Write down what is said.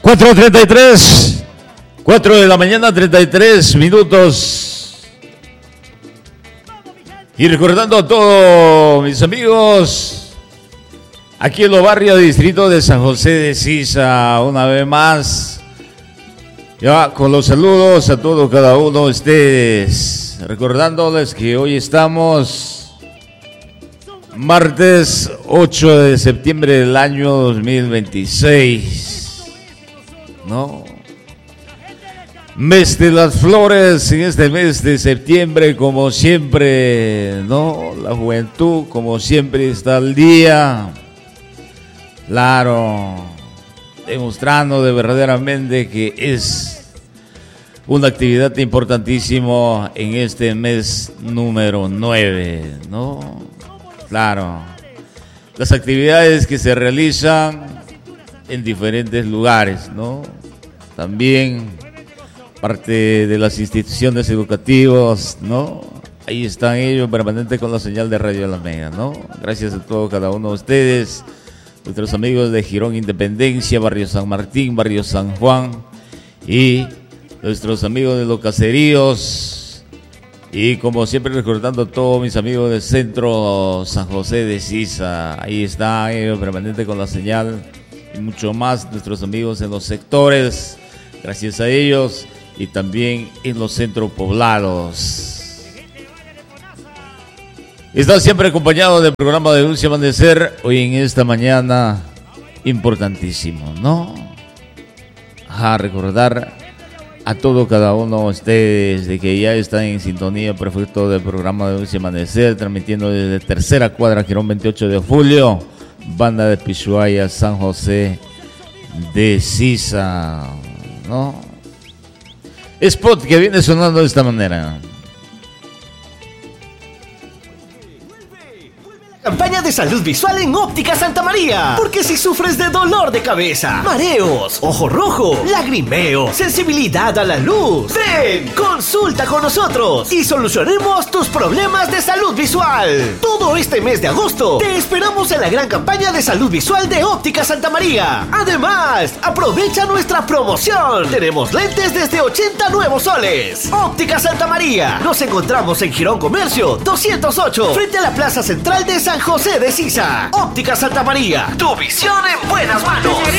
4:33, 4 de la mañana, 33 minutos. Y recordando a todos mis amigos, aquí en los barrios distrito de San José de Sisa, una vez más, ya con los saludos a todos cada uno de ustedes, recordándoles que hoy estamos martes 8 de septiembre del año 2026, ¿no? Mes de las flores, en este mes de septiembre, como siempre, ¿no? La juventud, como siempre, está al día, claro, demostrando de verdaderamente que es una actividad importantísima en este mes número 9, ¿no? Claro, las actividades que se realizan en diferentes lugares, ¿no? También parte de las instituciones educativas, ¿no? Ahí están ellos permanente con la señal de Radio Alameda, ¿no? Gracias a todos cada uno de ustedes, nuestros amigos de Girón Independencia, Barrio San Martín, Barrio San Juan, y nuestros amigos de los caseríos. Y como siempre recordando a todos mis amigos del centro San José de Sisa, ahí está ellos permanente con la señal, y mucho más nuestros amigos en los sectores, gracias a ellos, y también en los centros poblados. Está siempre acompañado del programa de Dulce Amanecer, hoy en esta mañana importantísimo, ¿no? A recordar a todo cada uno de ustedes de que ya están en sintonía perfecto del programa de Dulce Amanecer, transmitiendo desde Tercera Cuadra, Girón 28 de Julio, Banda de Pishuaya, San José de Sisa, ¿no? Spot que viene sonando de esta manera. Campaña de salud visual en Óptica Santa María. Porque si sufres de dolor de cabeza, mareos, ojo rojo, lagrimeo, sensibilidad a la luz, ven, consulta con nosotros y solucionemos tus problemas de salud visual. Todo este mes de agosto te esperamos en la gran campaña de salud visual de Óptica Santa María. Además, aprovecha nuestra promoción. Tenemos lentes desde 80 nuevos soles. Óptica Santa María. Nos encontramos en Girón Comercio 208, frente a la Plaza Central de San José de Sisa. Óptica Santa María, tu visión en buenas manos.